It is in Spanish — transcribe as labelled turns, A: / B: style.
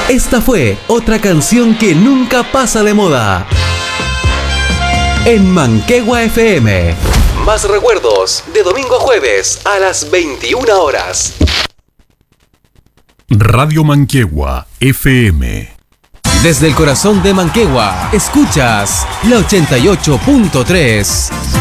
A: Esta fue otra canción que nunca pasa de moda. En Manquehue FM. Más recuerdos de domingo a jueves a las 21 horas.
B: Radio Manquehue FM.
A: Desde el corazón de Manquehue, escuchas la 88.3.